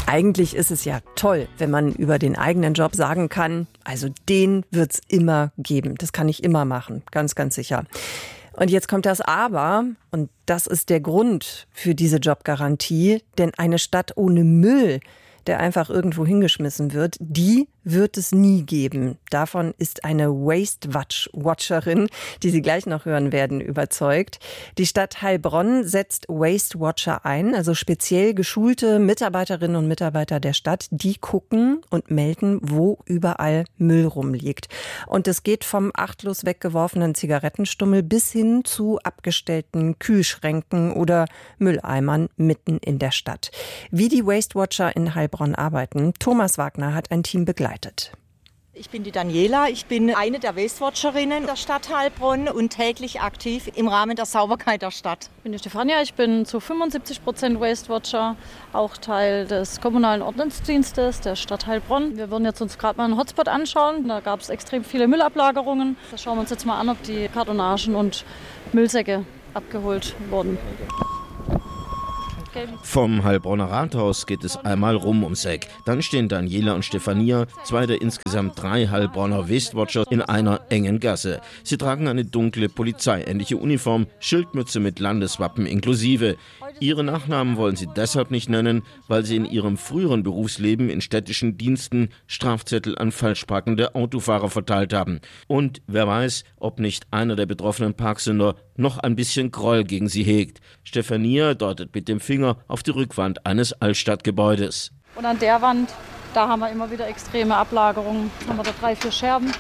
Eigentlich ist es ja toll, wenn man über den eigenen Job sagen kann, also den wird's immer geben. Das kann ich immer machen, ganz, ganz sicher. Und jetzt kommt das Aber, und das ist der Grund für diese Jobgarantie, denn eine Stadt ohne Müll, der einfach irgendwo hingeschmissen wird, die wird es nie geben. Davon ist eine Waste-Watcherin, die Sie gleich noch hören werden, überzeugt. Die Stadt Heilbronn setzt Waste-Watcher ein, also speziell geschulte Mitarbeiterinnen und Mitarbeiter der Stadt, die gucken und melden, wo überall Müll rumliegt. Und es geht vom achtlos weggeworfenen Zigarettenstummel bis hin zu abgestellten Kühlschränken oder Mülleimern mitten in der Stadt. Wie die Waste-Watcher in Heilbronn arbeiten, Thomas Wagner hat ein Team begleitet. Ich bin die Daniela, ich bin eine der Waste-Watcherinnen der Stadt Heilbronn und täglich aktiv im Rahmen der Sauberkeit der Stadt. Ich bin die Stefania, ich bin zu 75% Waste-Watcher, auch Teil des kommunalen Ordnungsdienstes der Stadt Heilbronn. Wir würden jetzt uns gerade mal einen Hotspot anschauen, da gab es extrem viele Müllablagerungen. Da schauen wir uns jetzt mal an, ob die Kartonagen und Müllsäcke abgeholt wurden. Vom Heilbronner Rathaus geht es einmal rum ums Eck. Dann stehen Daniela und Stefania, zwei der insgesamt 3 Heilbronner Waste-Watcher, in einer engen Gasse. Sie tragen eine dunkle polizeiähnliche Uniform, Schildmütze mit Landeswappen inklusive. Ihre Nachnamen wollen sie deshalb nicht nennen, weil sie in ihrem früheren Berufsleben in städtischen Diensten Strafzettel an falschparkende Autofahrer verteilt haben. Und wer weiß, ob nicht einer der betroffenen Parksünder noch ein bisschen Groll gegen sie hegt. Stefania deutet mit dem Finger auf die Rückwand eines Altstadtgebäudes. Und an der Wand, da haben wir immer wieder extreme Ablagerungen. Da haben wir da 3, 4 Scherben.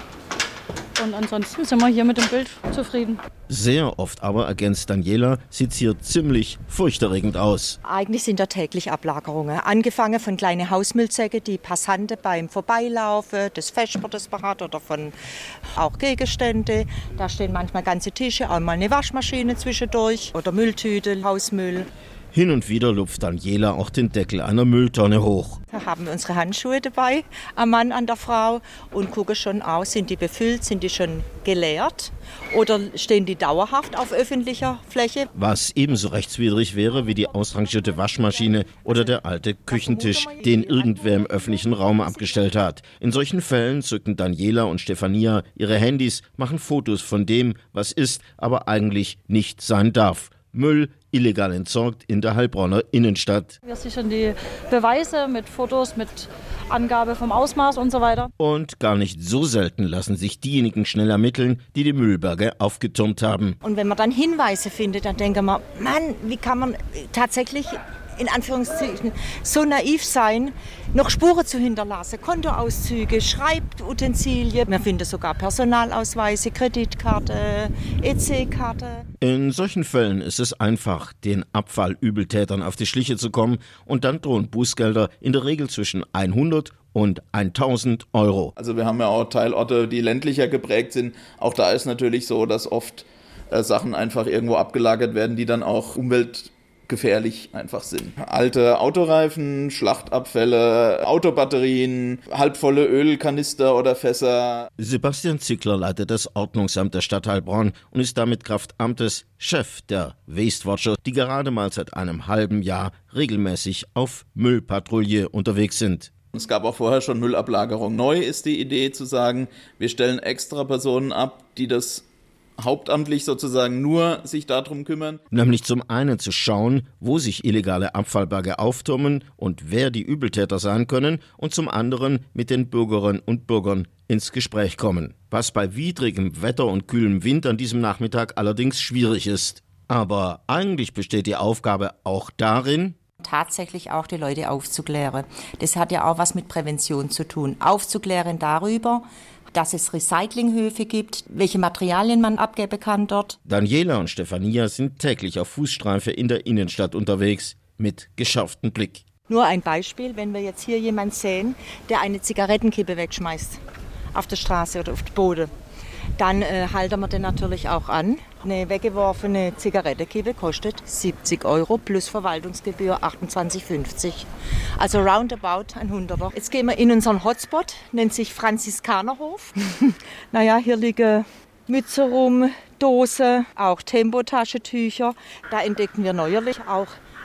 Und ansonsten sind wir hier mit dem Bild zufrieden. Sehr oft aber, ergänzt Daniela, sieht es hier ziemlich furchterregend aus. Eigentlich sind da täglich Ablagerungen. Angefangen von kleinen Hausmüllsäcke, die Passanten beim Vorbeilaufen des Vespertes hat oder von auch Gegenstände. Da stehen manchmal ganze Tische, auch mal eine Waschmaschine zwischendurch oder Mülltüte, Hausmüll. Hin und wieder lupft Daniela auch den Deckel einer Mülltonne hoch. Da haben wir unsere Handschuhe dabei, am Mann, an der Frau, und gucken schon aus, sind die befüllt, sind die schon geleert oder stehen die dauerhaft auf öffentlicher Fläche. Was ebenso rechtswidrig wäre wie die ausrangierte Waschmaschine oder der alte Küchentisch, den irgendwer im öffentlichen Raum abgestellt hat. In solchen Fällen zücken Daniela und Stefania ihre Handys, machen Fotos von dem, was ist, aber eigentlich nicht sein darf. Müll illegal entsorgt in der Heilbronner Innenstadt. Wir sichern die Beweise mit Fotos, mit Angabe vom Ausmaß und so weiter. Und gar nicht so selten lassen sich diejenigen schnell ermitteln, die die Müllberge aufgetürmt haben. Und wenn man dann Hinweise findet, dann denken wir, Mann, wie kann man tatsächlich in Anführungszeichen so naiv sein, noch Spuren zu hinterlassen, Kontoauszüge, Schreibutensilien. Wir finden sogar Personalausweise, Kreditkarte, EC-Karte. In solchen Fällen ist es einfach, den Abfallübeltätern auf die Schliche zu kommen, und dann drohen Bußgelder in der Regel zwischen 100 und 1.000 Euro. Also wir haben ja auch Teilorte, die ländlicher geprägt sind. Auch da ist natürlich so, dass oft Sachen einfach irgendwo abgelagert werden, die dann auch umweltgefährlich einfach sind. Alte Autoreifen, Schlachtabfälle, Autobatterien, halbvolle Ölkanister oder Fässer. Sebastian Zickler leitet das Ordnungsamt der Stadt Heilbronn und ist damit Kraft Amtes Chef der Waste-Watcher, die gerade mal seit einem halben Jahr regelmäßig auf Müllpatrouille unterwegs sind. Es gab auch vorher schon Müllablagerung. Neu ist die Idee zu sagen, wir stellen extra Personen ab, die das hauptamtlich sozusagen nur sich darum kümmern. Nämlich zum einen zu schauen, wo sich illegale Abfallberge auftürmen und wer die Übeltäter sein können, und zum anderen mit den Bürgerinnen und Bürgern ins Gespräch kommen. Was bei widrigem Wetter und kühlem Wind an diesem Nachmittag allerdings schwierig ist. Aber eigentlich besteht die Aufgabe auch darin, Tatsächlich auch die Leute aufzuklären. Das hat ja auch was mit Prävention zu tun. Aufzuklären darüber, dass es Recyclinghöfe gibt, welche Materialien man abgeben kann dort. Daniela und Stefania sind täglich auf Fußstreife in der Innenstadt unterwegs, mit geschärftem Blick. Nur ein Beispiel, wenn wir jetzt hier jemanden sehen, der eine Zigarettenkippe wegschmeißt auf der Straße oder auf den Boden, dann halten wir den natürlich auch an. Eine weggeworfene Zigarettenkippe kostet 70 Euro plus Verwaltungsgebühr 28,50. Also roundabout ein Hunderter. Jetzt gehen wir in unseren Hotspot, nennt sich Franziskanerhof. Naja, hier liegen Mütze rum, Dose, auch Tempotaschentücher. Da entdeckten wir neuerlich auch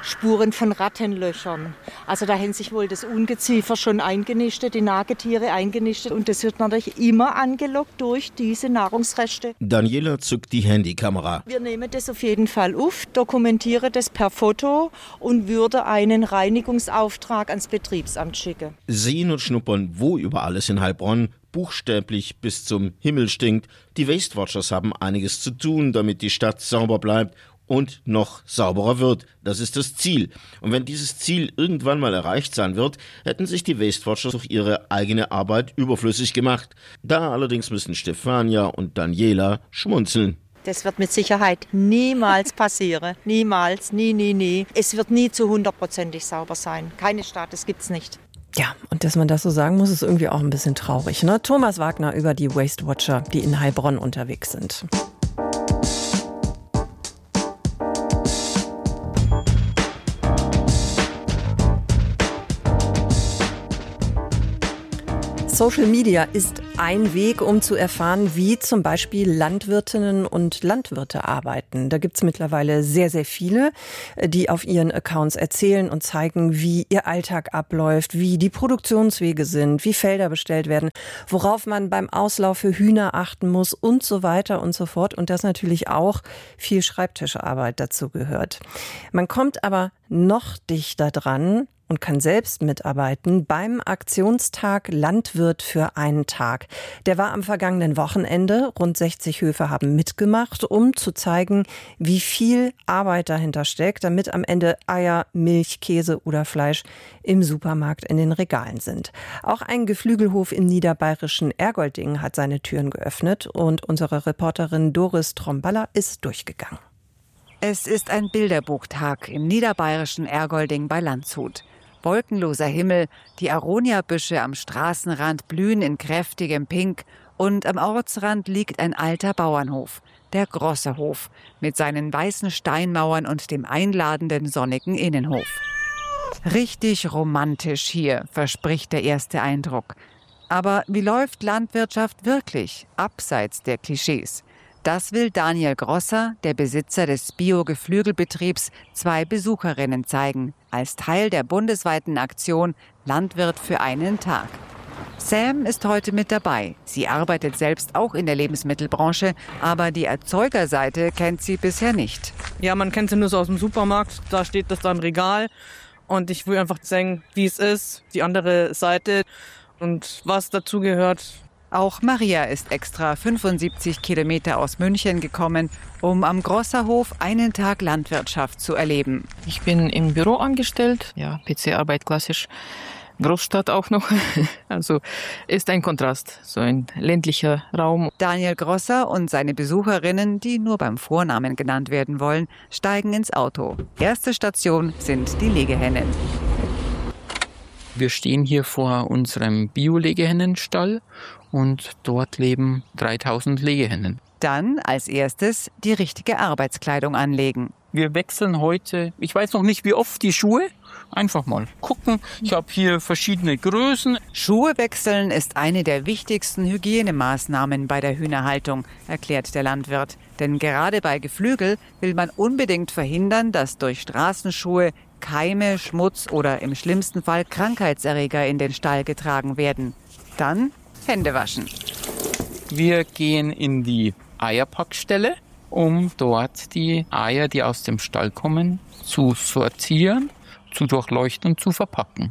Spuren von Rattenlöchern. Also da haben sich wohl das Ungeziefer schon eingenistet, die Nagetiere eingenistet. Und das wird natürlich immer angelockt durch diese Nahrungsreste. Daniela zückt die Handykamera. Wir nehmen das auf jeden Fall auf, dokumentieren das per Foto und würde einen Reinigungsauftrag ans Betriebsamt schicken. Sehen und schnuppern, wo überall es in Heilbronn buchstäblich bis zum Himmel stinkt. Die Waste Watchers haben einiges zu tun, damit die Stadt sauber bleibt und noch sauberer wird. Das ist das Ziel. Und wenn dieses Ziel irgendwann mal erreicht sein wird, hätten sich die Waste Watchers durch ihre eigene Arbeit überflüssig gemacht. Da allerdings müssen Stefania und Daniela schmunzeln. Das wird mit Sicherheit niemals passieren. Niemals, nie. Es wird nie zu 100%ig sauber sein. Keine Stadt, das gibt's nicht. Ja, und dass man das so sagen muss, ist irgendwie auch ein bisschen traurig, ne? Thomas Wagner über die Waste Watcher, die in Heilbronn unterwegs sind. Social Media ist ein Weg, um zu erfahren, wie zum Beispiel Landwirtinnen und Landwirte arbeiten. Da gibt's mittlerweile sehr, sehr viele, die auf ihren Accounts erzählen und zeigen, wie ihr Alltag abläuft, wie die Produktionswege sind, wie Felder bestellt werden, worauf man beim Auslauf für Hühner achten muss und so weiter und so fort. Und dass natürlich auch viel Schreibtischarbeit dazu gehört. Man kommt aber noch dichter dran und kann selbst mitarbeiten beim Aktionstag Landwirt für einen Tag. Der war am vergangenen Wochenende. Rund 60 Höfe haben mitgemacht, um zu zeigen, wie viel Arbeit dahinter steckt, damit am Ende Eier, Milch, Käse oder Fleisch im Supermarkt in den Regalen sind. Auch ein Geflügelhof im niederbayerischen Ergolding hat seine Türen geöffnet und unsere Reporterin Doris Tromballa ist durchgegangen. Es ist ein Bilderbuchtag im niederbayerischen Ergolding bei Landshut. Wolkenloser Himmel, die Aroniabüsche am Straßenrand blühen in kräftigem Pink und am Ortsrand liegt ein alter Bauernhof, der Grosserhof, mit seinen weißen Steinmauern und dem einladenden sonnigen Innenhof. Richtig romantisch hier, verspricht der erste Eindruck. Aber wie läuft Landwirtschaft wirklich, abseits der Klischees? Das will Daniel Grosser, der Besitzer des Bio-Geflügelbetriebs, 2 Besucherinnen zeigen, als Teil der bundesweiten Aktion Landwirt für einen Tag. Sam ist heute mit dabei. Sie arbeitet selbst auch in der Lebensmittelbranche, aber die Erzeugerseite kennt sie bisher nicht. Ja, man kennt sie nur so aus dem Supermarkt, da steht das da im Regal und ich will einfach zeigen, wie es ist, die andere Seite und was dazu gehört. Auch Maria ist extra 75 Kilometer aus München gekommen, um am Grosserhof einen Tag Landwirtschaft zu erleben. Ich bin im Büro angestellt, ja, PC-Arbeit klassisch, Großstadt auch noch. Also ist ein Kontrast, so ein ländlicher Raum. Daniel Grosser und seine Besucherinnen, die nur beim Vornamen genannt werden wollen, steigen ins Auto. Erste Station sind die Legehennen. Wir stehen hier vor unserem Bio-Legehennenstall und dort leben 3000 Legehennen. Dann als erstes die richtige Arbeitskleidung anlegen. Wir wechseln heute, ich weiß noch nicht wie oft, die Schuhe. Einfach mal gucken. Ich habe hier verschiedene Größen. Schuhe wechseln ist eine der wichtigsten Hygienemaßnahmen bei der Hühnerhaltung, erklärt der Landwirt. Denn gerade bei Geflügel will man unbedingt verhindern, dass durch Straßenschuhe Keime, Schmutz oder im schlimmsten Fall Krankheitserreger in den Stall getragen werden. Dann Hände waschen. Wir gehen in die Eierpackstelle, um dort die Eier, die aus dem Stall kommen, zu sortieren, zu durchleuchten und zu verpacken.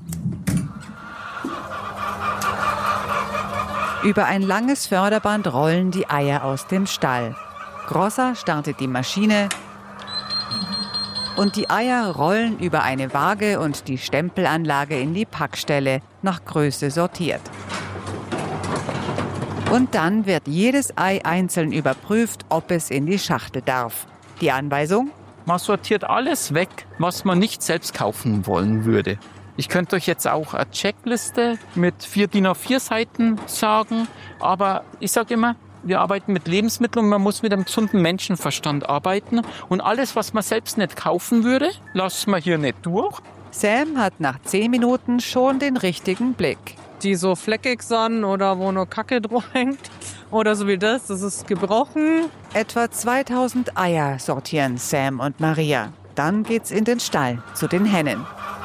Über ein langes Förderband rollen die Eier aus dem Stall. Grosser startet die Maschine und die Eier rollen über eine Waage und die Stempelanlage in die Packstelle, nach Größe sortiert. Und dann wird jedes Ei einzeln überprüft, ob es in die Schachtel darf. Die Anweisung? Man sortiert alles weg, was man nicht selbst kaufen wollen würde. Ich könnte euch jetzt auch eine Checkliste mit 4 DIN A4 Seiten sagen, aber ich sage immer, wir arbeiten mit Lebensmitteln und man muss mit einem gesunden Menschenverstand arbeiten. Und alles, was man selbst nicht kaufen würde, lassen wir hier nicht durch. Sam hat nach 10 Minuten schon den richtigen Blick. Die so fleckig sind oder wo nur Kacke drauf hängt oder so wie das ist gebrochen. Etwa 2000 Eier sortieren Sam und Maria. Dann geht's in den Stall zu den Hennen.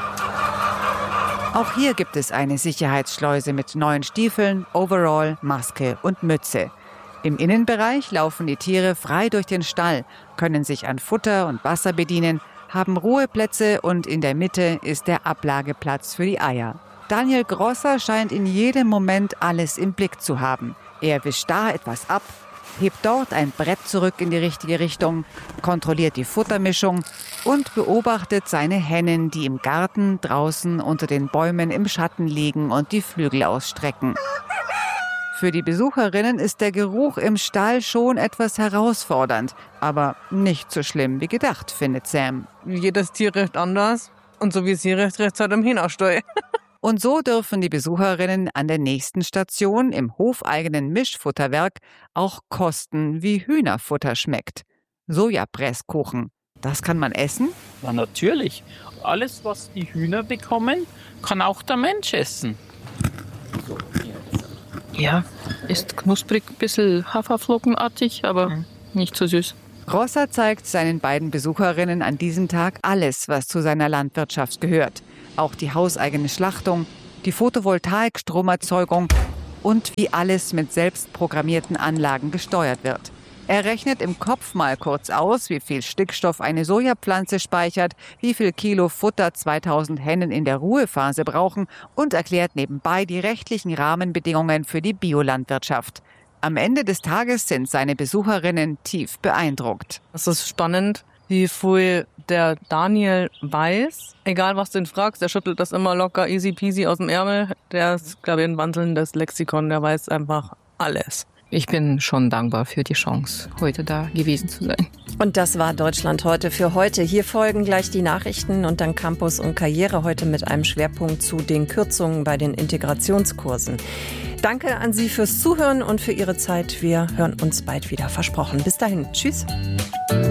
Auch hier gibt es eine Sicherheitsschleuse mit neuen Stiefeln, Overall, Maske und Mütze. Im Innenbereich laufen die Tiere frei durch den Stall, können sich an Futter und Wasser bedienen, haben Ruheplätze und in der Mitte ist der Ablageplatz für die Eier. Daniel Grosser scheint in jedem Moment alles im Blick zu haben. Er wischt da etwas ab, hebt dort ein Brett zurück in die richtige Richtung, kontrolliert die Futtermischung und beobachtet seine Hennen, die im Garten draußen unter den Bäumen im Schatten liegen und die Flügel ausstrecken. Für die Besucherinnen ist der Geruch im Stall schon etwas herausfordernd, aber nicht so schlimm wie gedacht, findet Sam. Jedes Tier riecht anders und so wie es hier riecht, riecht es halt im Hühnerstall. Und so dürfen die Besucherinnen an der nächsten Station im hofeigenen Mischfutterwerk auch kosten, wie Hühnerfutter schmeckt. Sojapresskuchen, das kann man essen? Ja, natürlich. Alles, was die Hühner bekommen, kann auch der Mensch essen. Ja, ist knusprig, ein bisschen Haferflockenartig, aber nicht so süß. Grosser zeigt seinen beiden Besucherinnen an diesem Tag alles, was zu seiner Landwirtschaft gehört. Auch die hauseigene Schlachtung, die Photovoltaik-Stromerzeugung und wie alles mit selbstprogrammierten Anlagen gesteuert wird. Er rechnet im Kopf mal kurz aus, wie viel Stickstoff eine Sojapflanze speichert, wie viel Kilo Futter 2000 Hennen in der Ruhephase brauchen und erklärt nebenbei die rechtlichen Rahmenbedingungen für die Biolandwirtschaft. Am Ende des Tages sind seine Besucherinnen tief beeindruckt. Es ist spannend, wie viel der Daniel weiß. Egal, was du ihn fragst, der schüttelt das immer locker, easy peasy aus dem Ärmel. Der ist, glaube ich, ein wandelndes Lexikon, der weiß einfach alles. Ich bin schon dankbar für die Chance, heute da gewesen zu sein. Und das war Deutschland heute für heute. Hier folgen gleich die Nachrichten und dann Campus und Karriere heute mit einem Schwerpunkt zu den Kürzungen bei den Integrationskursen. Danke an Sie fürs Zuhören und für Ihre Zeit. Wir hören uns bald wieder, versprochen. Bis dahin. Tschüss.